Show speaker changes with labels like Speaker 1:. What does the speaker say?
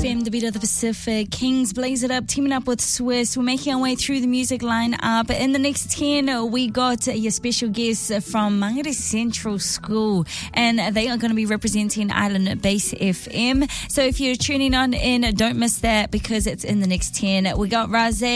Speaker 1: FM, the beat of the Pacific. Kings Blaze It Up, teaming up with Swiss. We're making our way through the music line up. In the next 10, we got your special guests from Mangere Central School, and they are going to be representing Island Base FM. So if you're tuning on in, don't miss that because it's in the next 10. We got Razé